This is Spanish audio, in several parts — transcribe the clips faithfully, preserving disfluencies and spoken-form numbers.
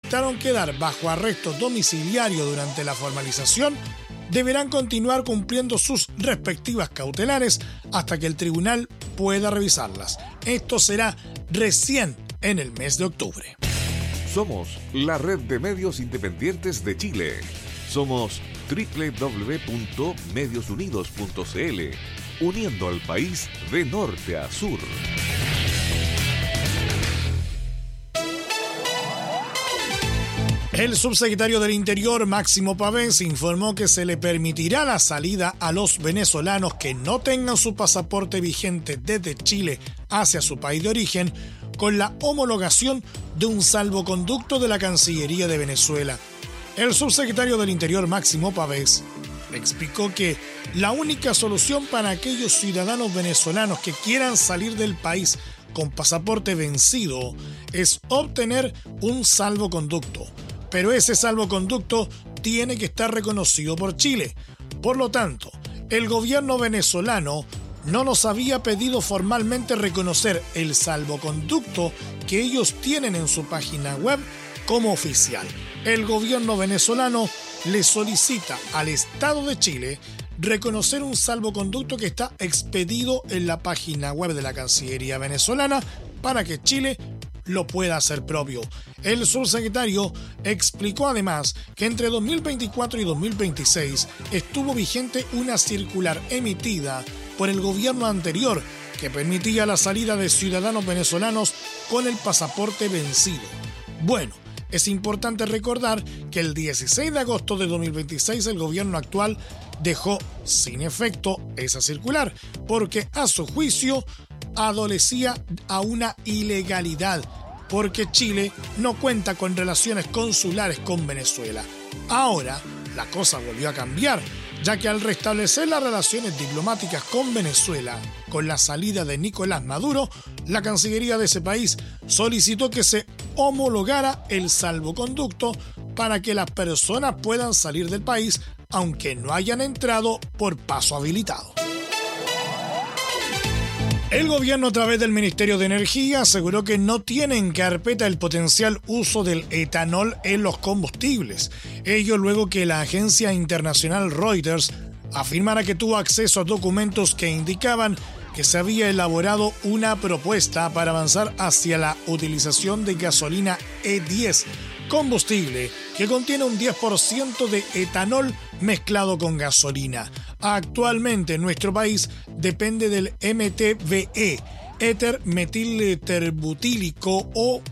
aceptaron quedar bajo arresto domiciliario durante la formalización deberán continuar cumpliendo sus respectivas cautelares hasta que el tribunal pueda revisarlas. Esto será recién en el mes de octubre. Somos la red de medios independientes de Chile. Somos doble u doble u doble u punto medios unidos punto c l, uniendo al país de norte a sur. El subsecretario del Interior, Máximo Pavés, informó que se le permitirá la salida a los venezolanos que no tengan su pasaporte vigente desde Chile hacia su país de origen con la homologación de un salvoconducto de la Cancillería de Venezuela. El subsecretario del Interior, Máximo Pavés, explicó que la única solución para aquellos ciudadanos venezolanos que quieran salir del país con pasaporte vencido es obtener un salvoconducto. Pero ese salvoconducto tiene que estar reconocido por Chile. Por lo tanto, el gobierno venezolano no nos había pedido formalmente reconocer el salvoconducto que ellos tienen en su página web como oficial. El gobierno venezolano le solicita al Estado de Chile reconocer un salvoconducto que está expedido en la página web de la Cancillería venezolana para que Chile lo pueda hacer propio. El subsecretario explicó además que entre dos mil veinticuatro y dos mil veintiséis estuvo vigente una circular emitida por el gobierno anterior que permitía la salida de ciudadanos venezolanos con el pasaporte vencido. Bueno, es importante recordar que el dieciséis de agosto de dos mil veintiséis el gobierno actual dejó sin efecto esa circular porque a su juicio adolecía a una ilegalidad porque Chile no cuenta con relaciones consulares con Venezuela. Ahora, la cosa volvió a cambiar, ya que al restablecer las relaciones diplomáticas con Venezuela, con la salida de Nicolás Maduro, la Cancillería de ese país solicitó que se homologara el salvoconducto para que las personas puedan salir del país, aunque no hayan entrado por paso habilitado. El gobierno, a través del Ministerio de Energía, aseguró que no tiene en carpeta el potencial uso del etanol en los combustibles. Ello luego que la agencia internacional Reuters afirmara que tuvo acceso a documentos que indicaban que se había elaborado una propuesta para avanzar hacia la utilización de gasolina E diez, combustible que contiene un diez por ciento de etanol mezclado con gasolina. Actualmente nuestro país depende del M T B E, éter metilterbutílico o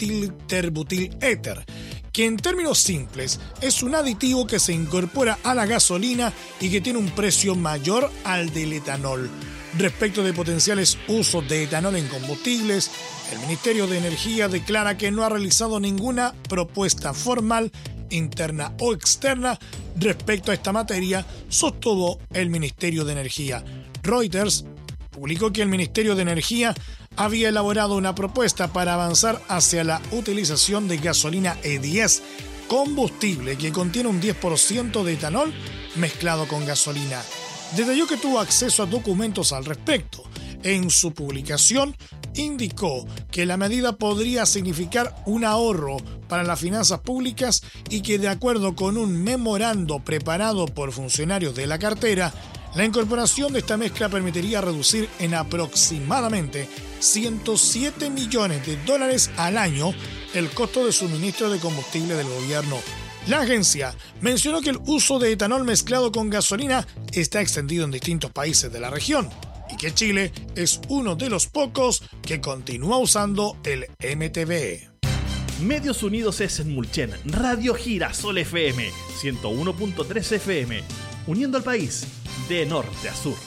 metilterbutil-éter, que en términos simples es un aditivo que se incorpora a la gasolina y que tiene un precio mayor al del etanol. Respecto de potenciales usos de etanol en combustibles, el Ministerio de Energía declara que no ha realizado ninguna propuesta formal, interna o externa, respecto a esta materia, sostuvo el Ministerio de Energía. Reuters publicó que el Ministerio de Energía había elaborado una propuesta para avanzar hacia la utilización de gasolina E diez, combustible que contiene un diez por ciento de etanol mezclado con gasolina. Detalló que tuvo acceso a documentos al respecto. En su publicación, indicó que la medida podría significar un ahorro para las finanzas públicas y que, de acuerdo con un memorando preparado por funcionarios de la cartera, la incorporación de esta mezcla permitiría reducir en aproximadamente ciento siete millones de dólares al año el costo de suministro de combustible del gobierno. La agencia mencionó que el uso de etanol mezclado con gasolina está extendido en distintos países de la región y que Chile es uno de los pocos que continúa usando el M T B E. Medios Unidos es en Mulchen, Radio Girasol F M, ciento uno punto tres F M, uniendo al país de norte a sur.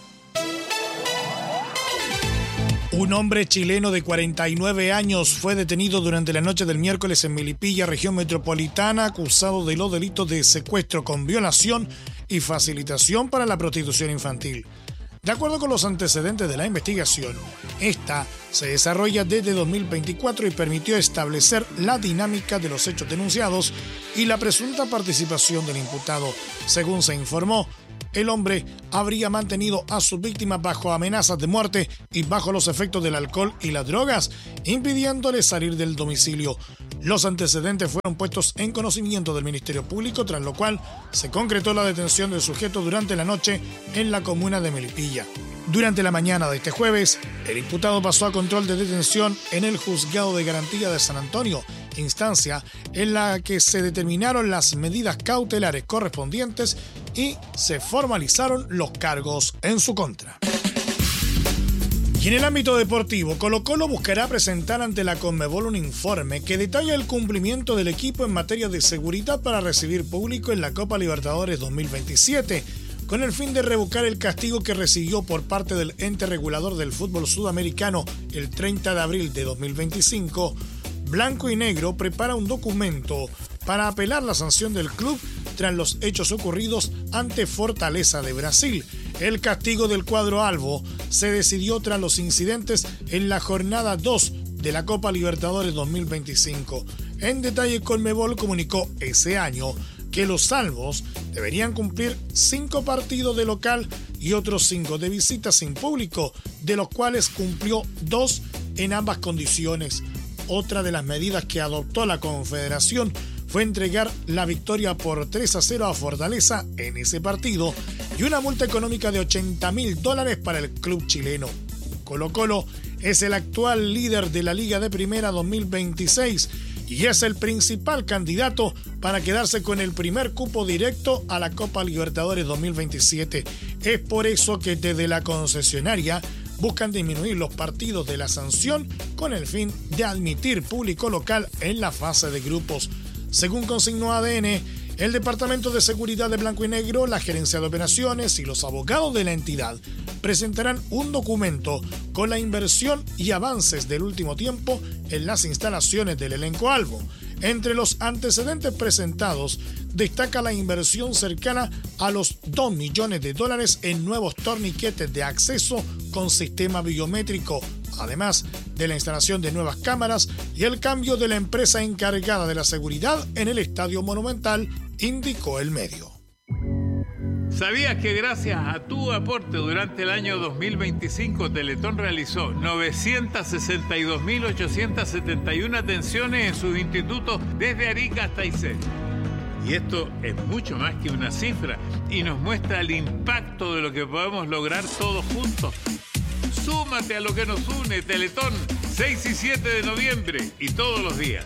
Un hombre chileno de cuarenta y nueve años fue detenido durante la noche del miércoles en Melipilla, región metropolitana, acusado de los delitos de secuestro con violación y facilitación para la prostitución infantil. De acuerdo con los antecedentes de la investigación, esta se desarrolla desde dos mil veinticuatro y permitió establecer la dinámica de los hechos denunciados y la presunta participación del imputado. Según se informó, el hombre habría mantenido a sus víctimas bajo amenazas de muerte y bajo los efectos del alcohol y las drogas, impidiéndole salir del domicilio. Los antecedentes fueron puestos en conocimiento del Ministerio Público, tras lo cual se concretó la detención del sujeto durante la noche en la comuna de Melipilla. Durante la mañana de este jueves, el imputado pasó a control de detención en el Juzgado de Garantía de San Antonio, instancia en la que se determinaron las medidas cautelares correspondientes y se formalizaron los cargos en su contra. Y en el ámbito deportivo, Colo-Colo buscará presentar ante la Conmebol un informe que detalla el cumplimiento del equipo en materia de seguridad para recibir público en la Copa Libertadores dos mil veintisiete, con el fin de revocar el castigo que recibió por parte del ente regulador del fútbol sudamericano el treinta de abril de dos mil veinticinco. Blanco y Negro prepara un documento para apelar la sanción del club tras los hechos ocurridos ante Fortaleza de Brasil. El castigo del cuadro albo se decidió tras los incidentes en la jornada dos de la Copa Libertadores dos mil veinticinco. En detalle, Conmebol comunicó ese año que los albos deberían cumplir cinco partidos de local y otros cinco de visita sin público, de los cuales cumplió dos en ambas condiciones. Otra de las medidas que adoptó la Confederación fue entregar la victoria por tres a cero a Fortaleza en ese partido y una multa económica de ochenta mil dólares para el club chileno. Colo-Colo es el actual líder de la Liga de Primera dos mil veintiséis y es el principal candidato para quedarse con el primer cupo directo a la Copa Libertadores dos mil veintisiete. Es por eso que desde la concesionaria buscan disminuir los partidos de la sanción con el fin de admitir público local en la fase de grupos. Según consignó A D N, el Departamento de Seguridad de Blanco y Negro, la Gerencia de Operaciones y los abogados de la entidad presentarán un documento con la inversión y avances del último tiempo en las instalaciones del elenco albo. Entre los antecedentes presentados destaca la inversión cercana a los dos millones de dólares en nuevos torniquetes de acceso con sistema biométrico, además de la instalación de nuevas cámaras y el cambio de la empresa encargada de la seguridad en el Estadio Monumental, indicó el medio. ¿Sabías que gracias a tu aporte durante el año dos mil veinticinco Teletón realizó novecientas sesenta y dos mil ochocientas setenta y una atenciones en sus institutos desde Arica hasta Aysén? Y esto es mucho más que una cifra y nos muestra el impacto de lo que podemos lograr todos juntos. Súmate a lo que nos une, Teletón, seis y siete de noviembre y todos los días.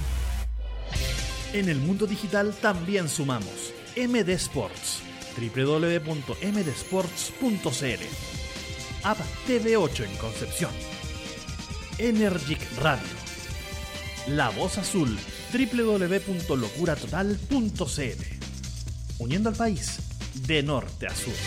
En el mundo digital también sumamos M D Sports, doble u doble u doble u punto m d sports punto c l, App T V ocho en Concepción, Energic Radio, La Voz Azul, doble u doble u doble u punto locura total punto c l, uniendo al país de norte a sur.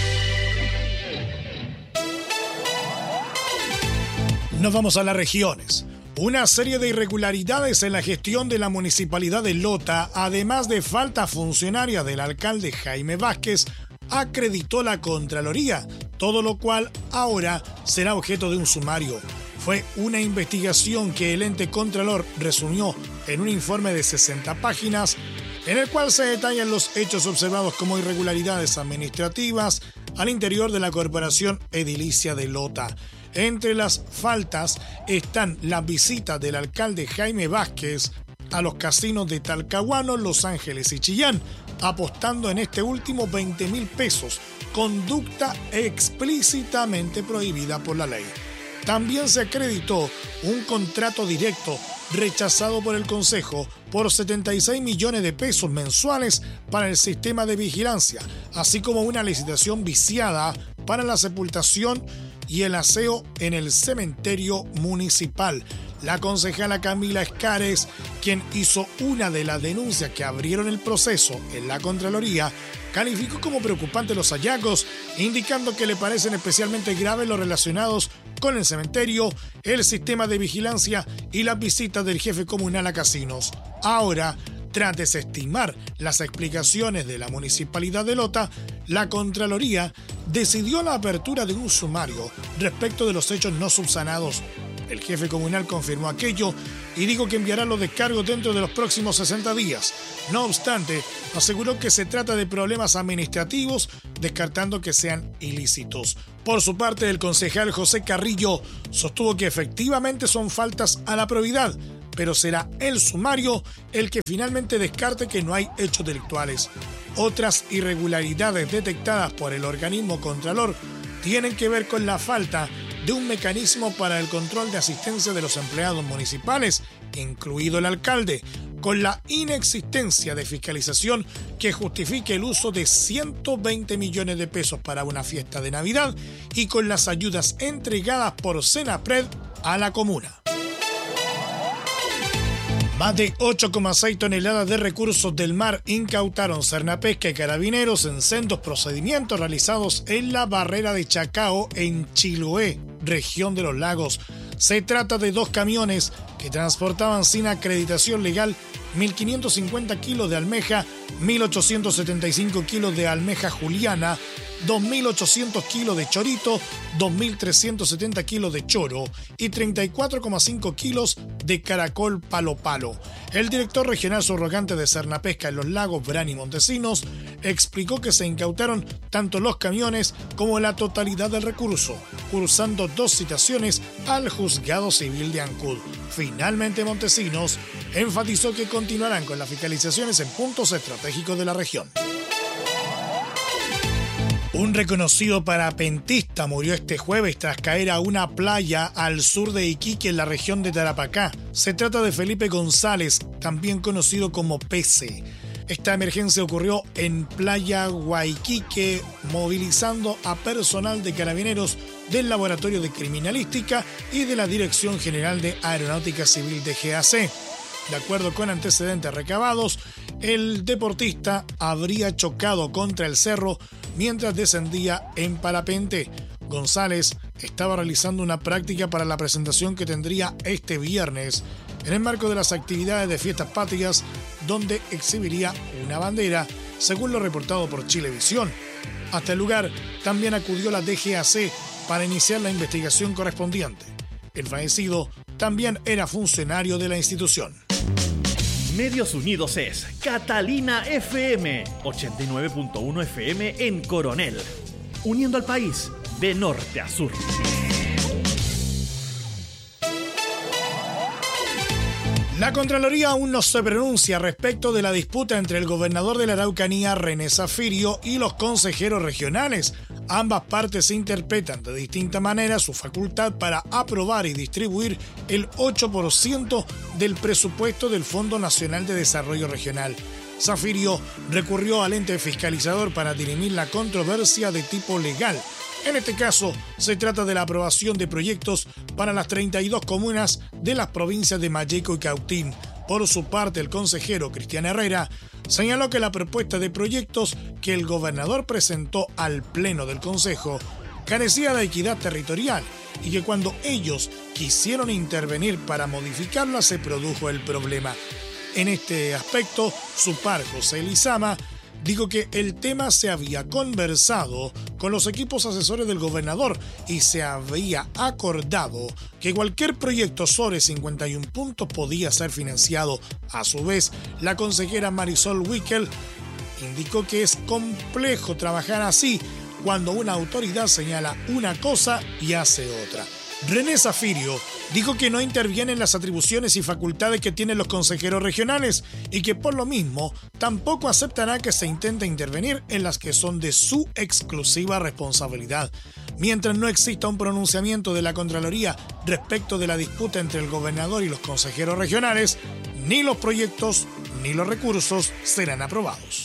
Nos vamos a las regiones. Una serie de irregularidades en la gestión de la municipalidad de Lota, además de falta funcionaria del alcalde Jaime Vázquez, acreditó la Contraloría, todo lo cual ahora será objeto de un sumario. Fue una investigación que el ente Contralor resumió en un informe de sesenta páginas, en el cual se detallan los hechos observados como irregularidades administrativas al interior de la Corporación Edilicia de Lota. Entre las faltas están las visitas del alcalde Jaime Vázquez a los casinos de Talcahuano, Los Ángeles y Chillán, apostando en este último veinte mil pesos, conducta explícitamente prohibida por la ley. También se acreditó un contrato directo rechazado por el Consejo por setenta y seis millones de pesos mensuales para el sistema de vigilancia, así como una licitación viciada para la sepultación y el aseo en el cementerio municipal. La concejala Camila Escares, quien hizo una de las denuncias que abrieron el proceso en la Contraloría, calificó como preocupante los hallazgos, indicando que le parecen especialmente graves los relacionados con el cementerio, el sistema de vigilancia y las visitas del jefe comunal a casinos. Ahora, tras desestimar las explicaciones de la Municipalidad de Lota, la Contraloría decidió la apertura de un sumario respecto de los hechos no subsanados. El jefe comunal confirmó aquello y dijo que enviará los descargos dentro de los próximos sesenta días. No obstante, aseguró que se trata de problemas administrativos, descartando que sean ilícitos. Por su parte, el concejal José Carrillo sostuvo que efectivamente son faltas a la probidad, pero será el sumario el que finalmente descarte que no hay hechos delictuales. Otras irregularidades detectadas por el organismo contralor tienen que ver con la falta de un mecanismo para el control de asistencia de los empleados municipales, incluido el alcalde, con la inexistencia de fiscalización que justifique el uso de ciento veinte millones de pesos para una fiesta de Navidad y con las ayudas entregadas por Senapred a la comuna. Más de ocho coma seis toneladas de recursos del mar incautaron Cernapesca y Carabineros en sendos procedimientos realizados en la barrera de Chacao en Chiloé, región de los lagos. Se trata de dos camiones que transportaban sin acreditación legal mil quinientos cincuenta kilos de almeja, mil ochocientos setenta y cinco kilos de almeja juliana, dos mil ochocientos kilos de chorito, dos mil trescientos setenta kilos de choro y treinta y cuatro coma cinco kilos de caracol palo palo. El director regional subrogante de Cernapesca en los lagos, Brani Montesinos, explicó que se incautaron tanto los camiones como la totalidad del recurso, cursando dos citaciones al juzgado civil de Ancud. Finalmente, Montesinos enfatizó que continuarán con las fiscalizaciones en puntos estratégicos de la región. Un reconocido parapentista murió este jueves tras caer a una playa al sur de Iquique en la región de Tarapacá. Se trata de Felipe González, también conocido como Pece. Esta emergencia ocurrió en Playa Guayquique, movilizando a personal de Carabineros del Laboratorio de Criminalística y de la Dirección General de Aeronáutica Civil de G A C. De acuerdo con antecedentes recabados, el deportista habría chocado contra el cerro mientras descendía en parapente. González estaba realizando una práctica para la presentación que tendría este viernes en el marco de las actividades de Fiestas Patrias, donde exhibiría una bandera, según lo reportado por Chilevisión. Hasta el lugar también acudió la D G A C para iniciar la investigación correspondiente. El fallecido también era funcionario de la institución. Medios Unidos es Catalina F M, ochenta y nueve punto uno F M en Coronel, uniendo al país de norte a sur. La Contraloría aún no se pronuncia respecto de la disputa entre el gobernador de la Araucanía, René Zafirio, y los consejeros regionales. Ambas partes interpretan de distinta manera su facultad para aprobar y distribuir el ocho por ciento del presupuesto del Fondo Nacional de Desarrollo Regional. Zafirio recurrió al ente fiscalizador para dirimir la controversia de tipo legal. En este caso, se trata de la aprobación de proyectos para las treinta y dos comunas de las provincias de Malleco y Cautín. Por su parte, el consejero Cristian Herrera señaló que la propuesta de proyectos que el gobernador presentó al Pleno del Consejo carecía de equidad territorial y que cuando ellos quisieron intervenir para modificarla se produjo el problema. En este aspecto, su par, José Elizama, dijo que el tema se había conversado con los equipos asesores del gobernador y se había acordado que cualquier proyecto sobre cincuenta y un puntos podía ser financiado. A su vez, la consejera Marisol Wickel indicó que es complejo trabajar así cuando una autoridad señala una cosa y hace otra. René Zafirio dijo que no interviene en las atribuciones y facultades que tienen los consejeros regionales y que por lo mismo tampoco aceptará que se intente intervenir en las que son de su exclusiva responsabilidad. Mientras no exista un pronunciamiento de la Contraloría respecto de la disputa entre el gobernador y los consejeros regionales, ni los proyectos ni los recursos serán aprobados.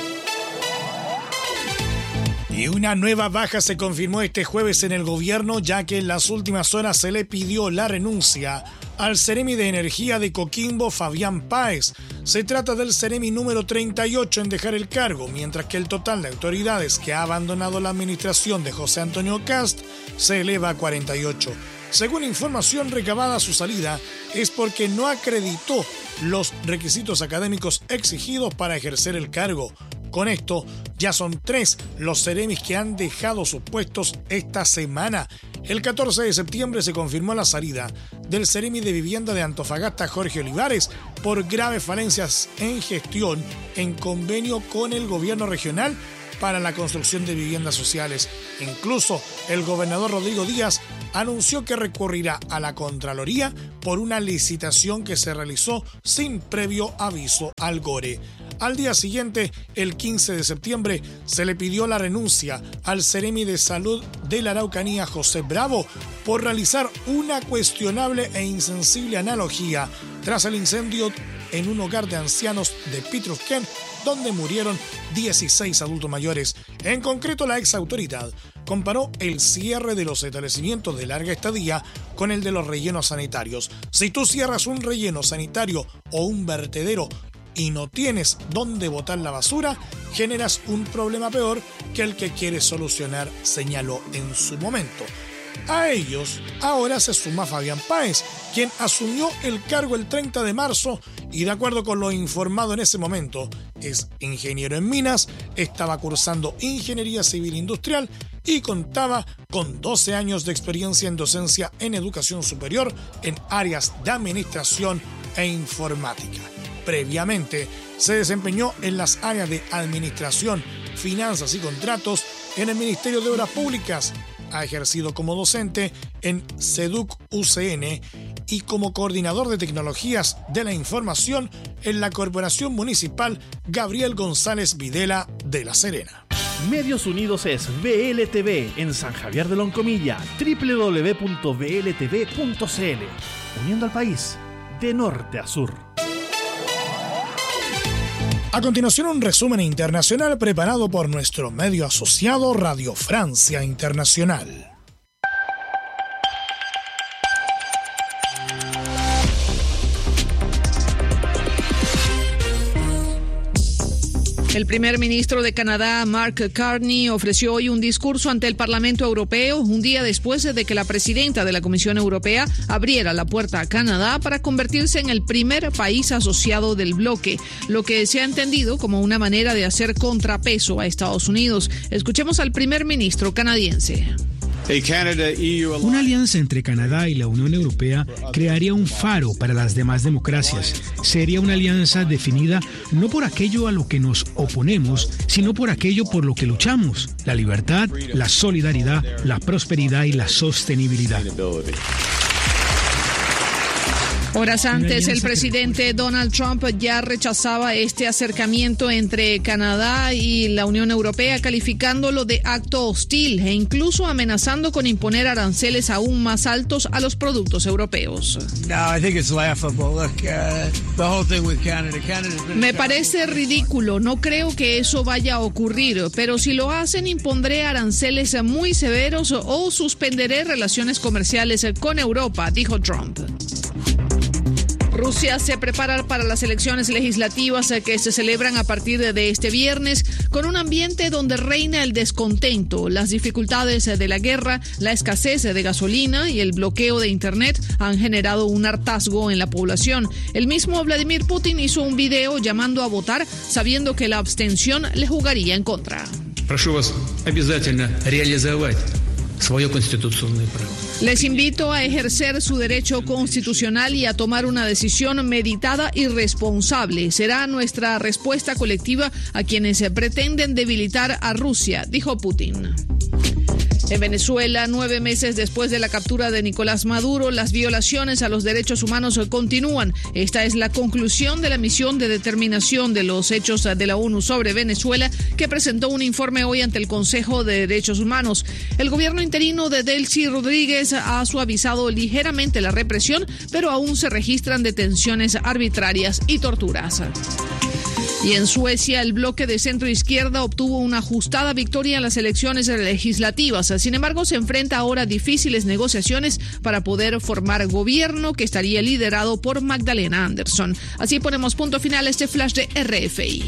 Y una nueva baja se confirmó este jueves en el gobierno, ya que en las últimas horas se le pidió la renuncia al Ceremi de Energía de Coquimbo, Fabián Páez. Se trata del Ceremi número treinta y ocho en dejar el cargo, mientras que el total de autoridades que ha abandonado la administración de José Antonio Cast se eleva a cuarenta y ocho. Según información recabada, su salida es porque no acreditó los requisitos académicos exigidos para ejercer el cargo. Con esto, ya son tres los ceremis que han dejado sus puestos esta semana. El catorce de septiembre se confirmó la salida del Ceremi de Vivienda de Antofagasta, Jorge Olivares, por graves falencias en gestión en convenio con el gobierno regional para la construcción de viviendas sociales. Incluso el gobernador Rodrigo Díaz anunció que recurrirá a la Contraloría por una licitación que se realizó sin previo aviso al GORE. Al día siguiente, el quince de septiembre, se le pidió la renuncia al Ceremi de Salud de la Araucanía, José Bravo, por realizar una cuestionable e insensible analogía tras el incendio en un hogar de ancianos de Pitrusquén, donde murieron dieciséis adultos mayores. En concreto, la ex autoridad comparó el cierre de los establecimientos de larga estadía con el de los rellenos sanitarios. Si tú cierras un relleno sanitario o un vertedero y no tienes dónde botar la basura, generas un problema peor que el que quieres solucionar, señaló en su momento. A ellos ahora se suma Fabián Páez, quien asumió el cargo el treinta de marzo y, de acuerdo con lo informado en ese momento, es ingeniero en minas, estaba cursando ingeniería civil industrial y contaba con doce años de experiencia en docencia en educación superior en áreas de administración e informática. Previamente, se desempeñó en las áreas de administración, finanzas y contratos en el Ministerio de Obras Públicas. Ha ejercido como docente en SEDUC U C N y como coordinador de tecnologías de la información en la Corporación Municipal Gabriel González Videla de La Serena. Medios Unidos es V L T V en San Javier de Loncomilla, doble u doble u doble u punto v l t v punto c l, uniendo al país de norte a sur. A continuación, un resumen internacional preparado por nuestro medio asociado Radio Francia Internacional. El primer ministro de Canadá, Mark Carney, ofreció hoy un discurso ante el Parlamento Europeo, un día después de que la presidenta de la Comisión Europea abriera la puerta a Canadá para convertirse en el primer país asociado del bloque, lo que se ha entendido como una manera de hacer contrapeso a Estados Unidos. Escuchemos al primer ministro canadiense. Una alianza entre Canadá y la Unión Europea crearía un faro para las demás democracias. Sería una alianza definida no por aquello a lo que nos oponemos, sino por aquello por lo que luchamos: la libertad, la solidaridad, la prosperidad y la sostenibilidad. Horas antes, el presidente Donald Trump ya rechazaba este acercamiento entre Canadá y la Unión Europea, calificándolo de acto hostil e incluso amenazando con imponer aranceles aún más altos a los productos europeos. Me parece ridículo, no creo que eso vaya a ocurrir, pero si lo hacen, impondré aranceles muy severos o suspenderé relaciones comerciales con Europa, dijo Trump. Rusia se prepara para las elecciones legislativas que se celebran a partir de este viernes, con un ambiente donde reina el descontento. Las dificultades de la guerra, la escasez de gasolina y el bloqueo de Internet han generado un hartazgo en la población. El mismo Vladimir Putin hizo un video llamando a votar, sabiendo que la abstención le jugaría en contra. Прошу вас обязательно реализовать свое конституционное право. Les invito a ejercer su derecho constitucional y a tomar una decisión meditada y responsable. Será nuestra respuesta colectiva a quienes pretenden debilitar a Rusia, dijo Putin. En Venezuela, nueve meses después de la captura de Nicolás Maduro, las violaciones a los derechos humanos continúan. Esta es la conclusión de la misión de determinación de los hechos de la ONU sobre Venezuela, que presentó un informe hoy ante el Consejo de Derechos Humanos. El gobierno interino de Delcy Rodríguez ha suavizado ligeramente la represión, pero aún se registran detenciones arbitrarias y torturas. Y en Suecia, el bloque de centro izquierda obtuvo una ajustada victoria en las elecciones legislativas. Sin embargo, se enfrenta ahora a difíciles negociaciones para poder formar gobierno que estaría liderado por Magdalena Andersson. Así ponemos punto final a este flash de R F I.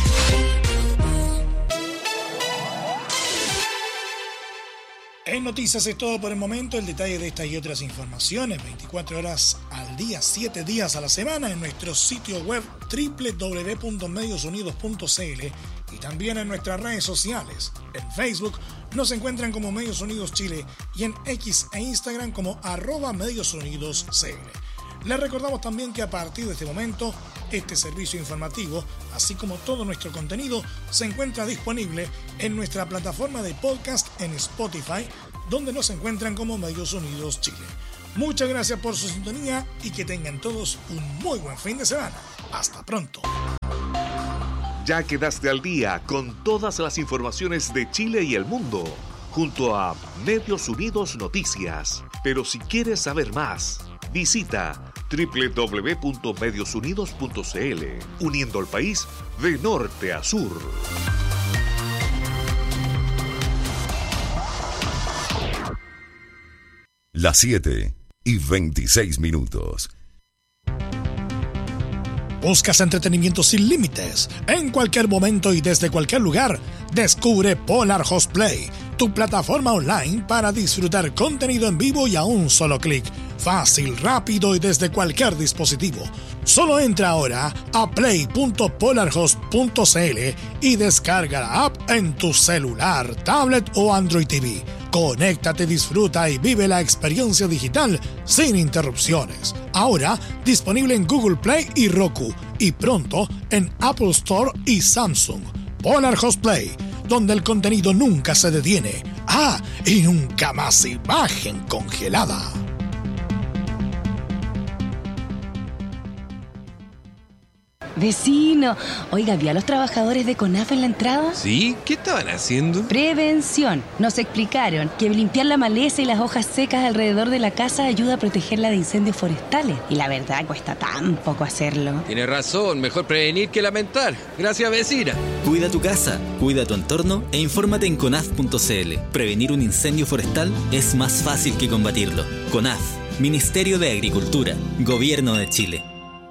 En noticias es todo por el momento. El detalle de estas y otras informaciones veinticuatro horas al día, siete días a la semana en nuestro sitio web doble u doble u doble u punto medios unidos punto c l y también en nuestras redes sociales. En Facebook nos encuentran como Medios Unidos Chile y en X e Instagram como arroba Medios Unidos C L. Les recordamos también que a partir de este momento, este servicio informativo, así como todo nuestro contenido, se encuentra disponible en nuestra plataforma de podcast en Spotify, donde nos encuentran como Medios Unidos Chile. Muchas gracias por su sintonía y que tengan todos un muy buen fin de semana. Hasta pronto. Ya quedaste al día con todas las informaciones de Chile y el mundo, junto a Medios Unidos Noticias. Pero si quieres saber más, visita doble u doble u doble u punto medios unidos punto c l, uniendo al país de norte a sur. Las siete y veintiséis minutos. ¿Buscas entretenimiento sin límites? En cualquier momento y desde cualquier lugar, descubre Polar Host Play, tu plataforma online para disfrutar contenido en vivo y a un solo clic. Fácil, rápido y desde cualquier dispositivo. Solo entra ahora a play punto polarhost punto c l y descarga la app en tu celular, tablet o Android T V. Conéctate, disfruta y vive la experiencia digital sin interrupciones. Ahora disponible en Google Play y Roku y pronto en Apple Store y Samsung. Polar Host Play, donde el contenido nunca se detiene. Ah, y nunca más imagen congelada. Vecino, oiga, ¿vio a los trabajadores de CONAF en la entrada? Sí, ¿qué estaban haciendo? Prevención. Nos explicaron que limpiar la maleza y las hojas secas alrededor de la casa ayuda a protegerla de incendios forestales. Y la verdad, cuesta tan poco hacerlo. Tiene razón, mejor prevenir que lamentar. Gracias, vecina. Cuida tu casa, cuida tu entorno e infórmate en conaf punto c l. Prevenir un incendio forestal es más fácil que combatirlo. CONAF, Ministerio de Agricultura, Gobierno de Chile.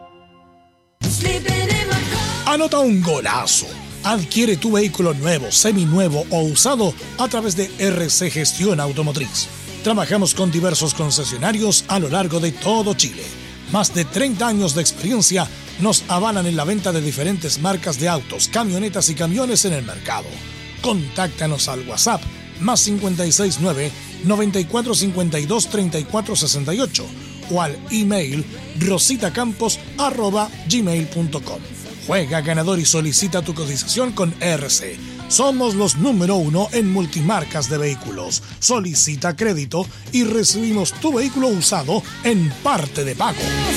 Anota un golazo. Adquiere tu vehículo nuevo, seminuevo o usado a través de R C Gestión Automotriz. Trabajamos con diversos concesionarios a lo largo de todo Chile. Más de treinta años de experiencia nos avalan en la venta de diferentes marcas de autos, camionetas y camiones en el mercado. Contáctanos al WhatsApp más cinco seis nueve, nueve cuatro cinco dos, tres cuatro seis ocho o al email rositacampos arroba gmail punto com. Juega ganador y solicita tu cotización con R C. Somos los número uno en multimarcas de vehículos. Solicita crédito y recibimos tu vehículo usado en parte de pago.